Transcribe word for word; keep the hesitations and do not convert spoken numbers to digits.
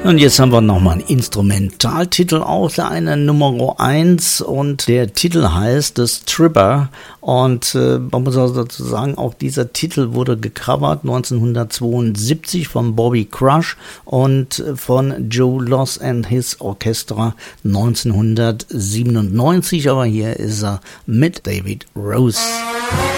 Und jetzt haben wir nochmal einen Instrumentaltitel aus einer Nummer eins und der Titel heißt The Stripper und äh, man muss also dazu sagen, auch dieser Titel wurde gecovert neunzehnhundertzweiundsiebzig von Bobby Crush und von Joe Loss and His Orchestra neunzehnhundertsiebenundneunzig, aber hier ist er mit David Rose.